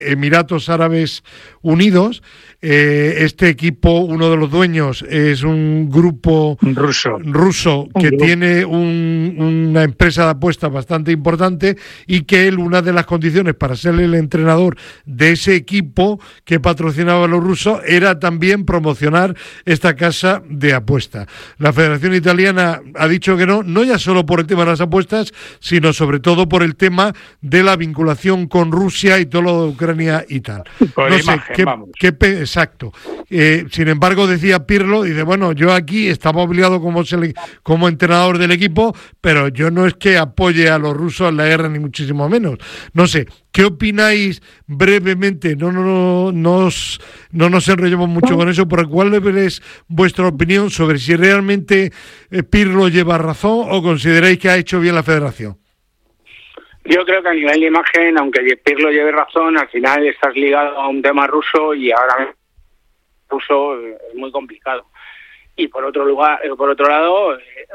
Emiratos Árabes Unidos. Este equipo, uno de los dueños, es un grupo ruso que tiene una empresa de apuestas bastante importante, y que él, una de las condiciones para ser el entrenador de ese equipo que patrocinaba a los rusos era también promocionar esta casa de apuestas. La Federación Italiana ha dicho que no ya solo por el tema de las apuestas, sino sobre todo por el tema de la vinculación con Rusia y todo lo de Ucrania y tal. No sé, exacto. Sin embargo, decía Pirlo, dice, bueno, yo aquí estaba obligado como entrenador del equipo, pero yo no es que apoye a los rusos en la guerra, ni muchísimo menos. No sé, ¿qué opináis brevemente? No nos enrollemos mucho con eso, pero ¿cuál es vuestra opinión sobre si realmente Pirlo lleva razón o consideráis que ha hecho bien la federación? Yo creo que a nivel de imagen, aunque Pirlo lleve razón, al final estás ligado a un tema ruso, y ahora ruso es muy complicado. Y por otro lado,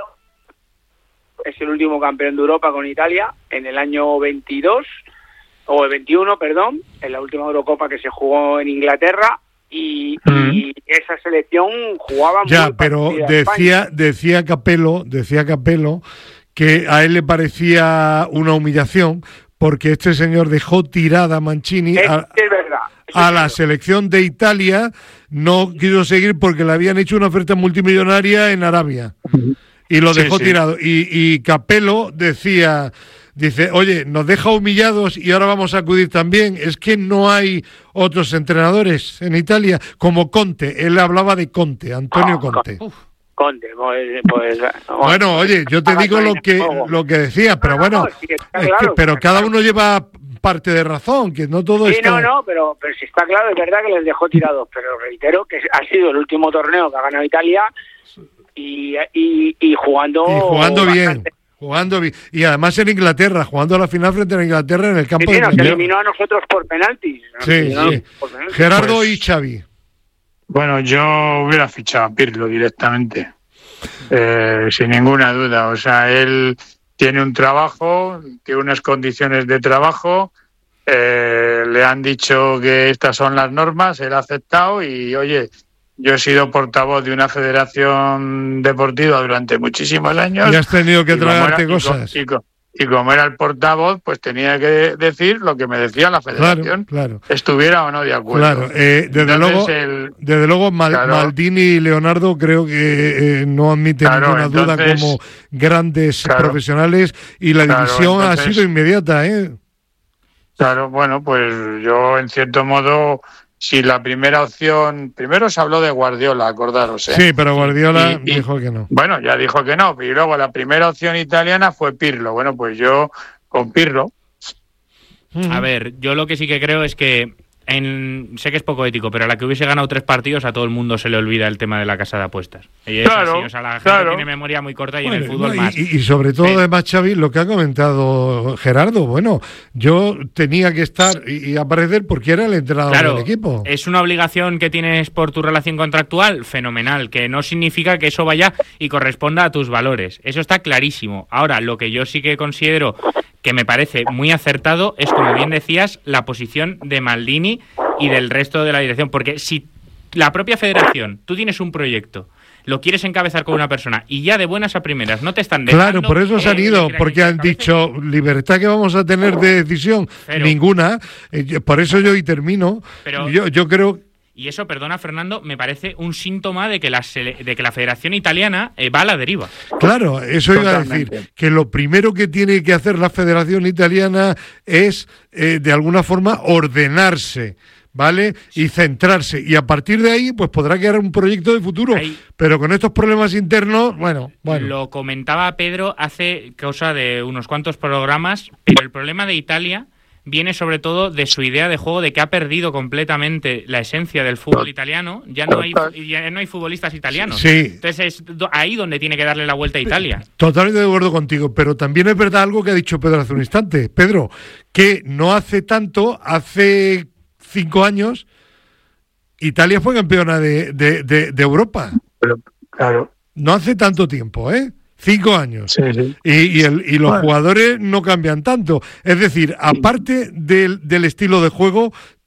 es el último campeón de Europa con Italia en el año 22 o el 21, perdón, en la última Eurocopa que se jugó en Inglaterra, y esa selección jugaba muy ya, pero decía Capello que a él le parecía una humillación porque este señor dejó tirada a Mancini a la selección de Italia, no quiso seguir porque le habían hecho una oferta multimillonaria en Arabia y lo dejó tirado. Y Capello dice, oye, nos deja humillados y ahora vamos a acudir también. Es que no hay otros entrenadores en Italia como Conte. Él hablaba de Conte, Antonio Conte. Conte, pues bueno, oye, yo te digo lo que decía, pero bueno, sí, claro, pero cada uno lleva parte de razón, que no todo es... pero sí está claro, es verdad que les dejó tirados, pero reitero que ha sido el último torneo que ha ganado Italia y jugando bien. Jugando bien. Y además en Inglaterra, jugando la final frente a Inglaterra en el campo de... nos eliminó a nosotros por penaltis. Sí. Gerardo y Xavi. Bueno, yo hubiera fichado a Pirlo directamente, sin ninguna duda. O sea, él tiene un trabajo, tiene unas condiciones de trabajo, le han dicho que estas son las normas, él ha aceptado y, oye, yo he sido portavoz de una federación deportiva durante muchísimos años. Y has tenido que tragarte cosas. Y como era el portavoz, pues tenía que decir lo que me decía la federación, claro. Estuviera o no de acuerdo. Claro, desde luego Maldini y Leonardo creo que no admiten ninguna duda como grandes profesionales, y la división ha sido inmediata. Claro, bueno, pues yo en cierto modo... Si la primera opción... Primero se habló de Guardiola, acordaros. Sí, pero Guardiola dijo que no. Bueno, ya dijo que no. Y luego la primera opción italiana fue Pirlo. Bueno, pues yo con Pirlo. A ver, yo lo que sí que creo es que... sé que es poco ético, pero a la que hubiese ganado 3 partidos a todo el mundo se le olvida el tema de la casa de apuestas. Y es así, o sea, la gente tiene memoria muy corta y en el fútbol más. Y sobre todo, además, Xavi, lo que ha comentado Gerardo, bueno, yo tenía que estar y aparecer porque era el entrenador del equipo. Es una obligación que tienes por tu relación contractual, fenomenal, que no significa que eso vaya y corresponda a tus valores. Eso está clarísimo. Ahora, lo que yo sí que considero que me parece muy acertado es, como bien decías, la posición de Maldini y del resto de la dirección, porque si la propia federación, tú tienes un proyecto, lo quieres encabezar con una persona y ya de buenas a primeras no te están dejando... Claro, por eso se han ido, porque han dicho, libertad que vamos a tener de decisión, ninguna, por eso yo termino, pero yo creo... Y eso, perdona Fernando, me parece un síntoma de que la Federación Italiana va a la deriva. Claro, eso iba a decir, que lo primero que tiene que hacer la Federación Italiana es, de alguna forma, ordenarse, ¿vale? Y centrarse. Y a partir de ahí, pues podrá crear un proyecto de futuro. Pero con estos problemas internos, bueno. Lo comentaba Pedro hace cosa de unos cuantos programas, pero el problema de Italia viene sobre todo de su idea de juego, de que ha perdido completamente la esencia del fútbol italiano. Ya no hay futbolistas italianos. Sí. Entonces es ahí donde tiene que darle la vuelta a Italia. Totalmente de acuerdo contigo, pero también es verdad algo que ha dicho Pedro hace un instante. Pedro, que no hace tanto, hace 5 años, Italia fue campeona de Europa. Claro. No hace tanto tiempo, ¿eh? 5 años. Sí, sí. Y los jugadores no cambian tanto. Es decir, aparte del estilo de juego,